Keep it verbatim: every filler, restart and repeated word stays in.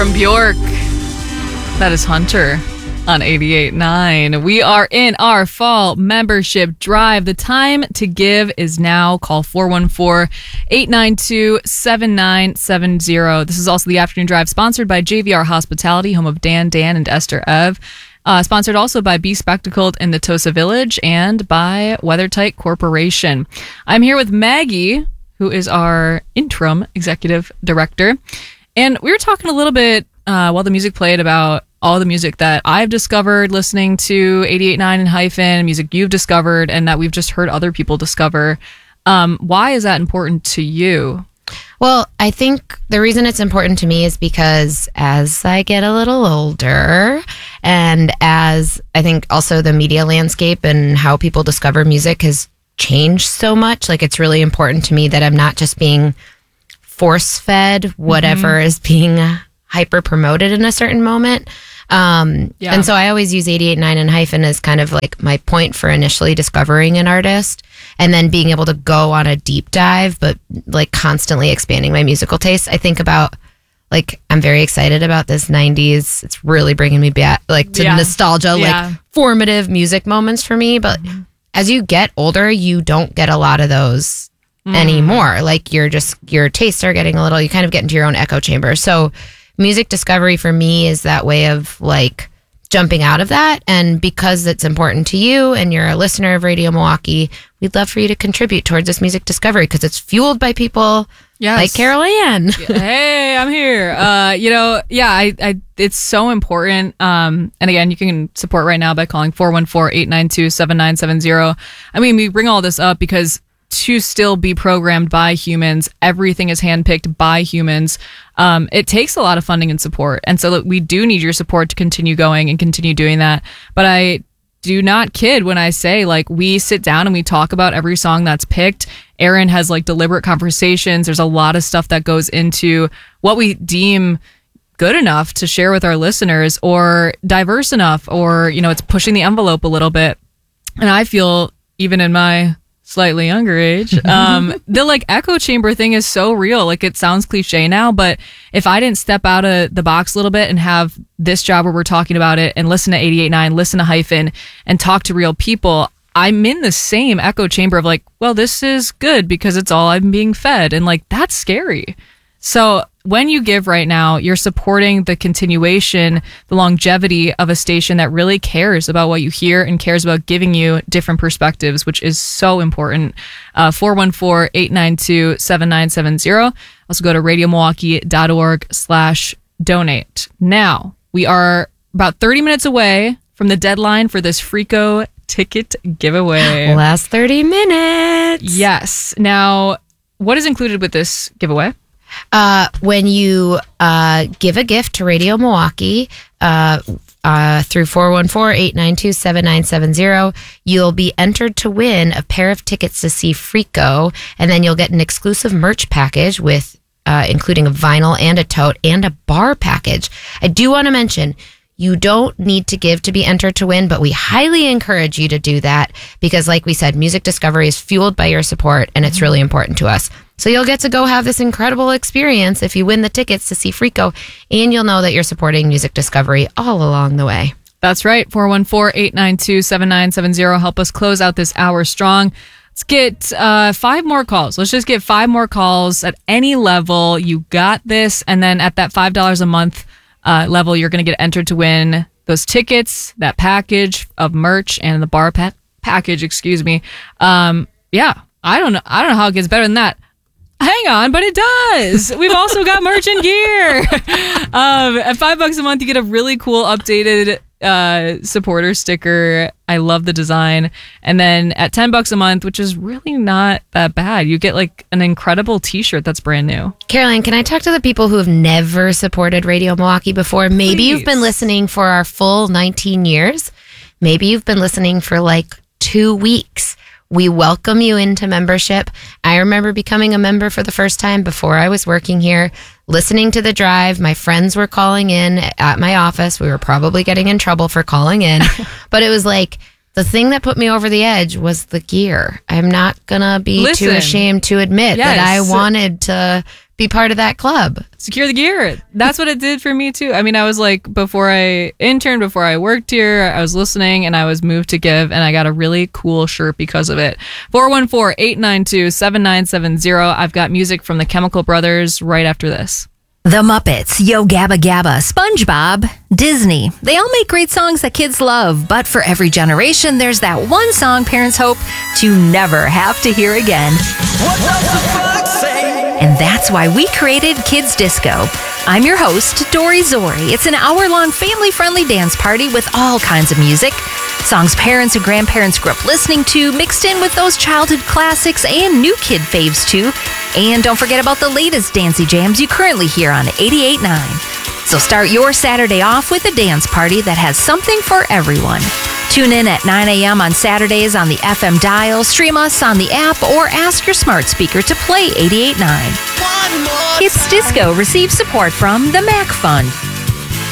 from Bjork. That is Hunter on eighty-eight point nine. We are in our fall membership drive. The time to give is now. Call four one four, eight nine two, seven nine seven zero. This is also the afternoon drive, sponsored by J V R Hospitality, home of Dan, Dan, and Esther Ev. Uh, sponsored also by Be Spectacled in Natosa Village and by WeatherTight Corporation. I'm here with Maggie, who is our interim executive director. And we were talking a little bit uh, while the music played about all the music that I've discovered listening to eighty-eight point nine and Hyphen, music you've discovered, and that we've just heard other people discover. Um, why is that important to you? Well, I think the reason it's important to me is because as I get a little older, and as I think also the media landscape and how people discover music has changed so much, like it's really important to me that I'm not just being force-fed whatever mm-hmm. is being hyper promoted in a certain moment. Um, yeah. And so I always use eighty-eight point nine and Hyphen as kind of like my point for initially discovering an artist and then being able to go on a deep dive, but like constantly expanding my musical taste. I think about like, I'm very excited about this nineties. It's really bringing me back like to yeah. nostalgia, yeah. like formative music moments for me. But mm-hmm. as you get older, you don't get a lot of those mm. anymore. Like you're just, your tastes are getting a little, you kind of get into your own echo chamber. So music discovery for me is that way of like jumping out of that. And because it's important to you and you're a listener of Radio Milwaukee, we'd love for you to contribute towards this music discovery because it's fueled by people yes. like Carol Ann. Hey, I'm here. Uh, you know, yeah, I, I, it's so important. Um, and again, you can support right now by calling four one four, eight nine two, seven nine seven zero. I mean, we bring all this up because to still be programmed by humans, everything is handpicked by humans. Um, it takes a lot of funding and support. And so look, we do need your support to continue going and continue doing that. But I do not kid when I say like we sit down and we talk about every song that's picked. Aaron has like deliberate conversations. There's a lot of stuff that goes into what we deem good enough to share with our listeners or diverse enough, or, you know, it's pushing the envelope a little bit. And I feel even in my slightly younger age, um, the like echo chamber thing is so real. Like it sounds cliche now, but if I didn't step out of the box a little bit and have this job where we're talking about it and listen to eighty-eight point nine, listen to Hyphen and talk to real people, I'm in the same echo chamber of like, well, this is good because it's all I'm being fed. And like, that's scary. So when you give right now, you're supporting the continuation, the longevity of a station that really cares about what you hear and cares about giving you different perspectives, which is so important. Uh, four one four, eight nine two, seven nine seven zero. Also go to radiomilwaukee.org slash donate. Now, we are about thirty minutes away from the deadline for this Freako ticket giveaway. Last thirty minutes. Yes. Now, what is included with this giveaway? Uh, when you uh, give a gift to Radio Milwaukee uh, uh, through four one four, eight nine two, seven nine seven zero, you'll be entered to win a pair of tickets to see Freako, and then you'll get an exclusive merch package with uh, including a vinyl and a tote and a bar package. I do want to mention, you don't need to give to be entered to win, but we highly encourage you to do that because, like we said, music discovery is fueled by your support, and it's really important to us. So you'll get to go have this incredible experience if you win the tickets to see Freako, and you'll know that you're supporting music discovery all along the way. That's right. four one four, eight nine two, seven nine seven zero. Help us close out this hour strong. Let's get uh, five more calls. Let's just get five more calls at any level. You got this. And then at that five dollars a month uh, level, you're going to get entered to win those tickets, that package of merch, and the bar pa- package, excuse me. Um, yeah, I don't know. I don't know how it gets better than that. Hang on, but it does. We've also got merch and gear. Um, at five bucks a month, you get a really cool updated uh, supporter sticker. I love the design. And then at ten bucks a month, which is really not that bad, you get like an incredible t-shirt that's brand new. Caroline, can I talk to the people who have never supported Radio Milwaukee before? Maybe Please. You've been listening for our full nineteen years. Maybe you've been listening for like two weeks. We welcome you into membership. I remember becoming a member for the first time before I was working here, listening to the drive. My friends were calling in at my office. We were probably getting in trouble for calling in, but it was like the thing that put me over the edge was the gear. I'm not going to be Listen, too ashamed to admit yes. that I wanted to be part of that club. Secure the gear. That's what it did for me too. I mean, I was like, before I interned, before I worked here, I was listening and I was moved to Give, and I got a really cool shirt because of it. four one four, eight nine two, seven nine seven zero. I've got music from the Chemical Brothers right after this. The Muppets, Yo Gabba Gabba, SpongeBob, Disney. They all make great songs that kids love, but for every generation, there's that one song parents hope to never have to hear again. What does the fox say? And that's why we created Kids Disco. I'm your host, Dory Zori. It's an hour-long family-friendly dance party with all kinds of music. Songs parents and grandparents grew up listening to, mixed in with those childhood classics and new kid faves too. And don't forget about the latest dancey jams you currently hear on eighty-eight point nine. So start your Saturday off with a dance party that has something for everyone. Tune in at nine a.m. on Saturdays on the F M dial, stream us on the app, or ask your smart speaker to play eighty-eight point nine. Kids Disco receives support from the Mac Fund.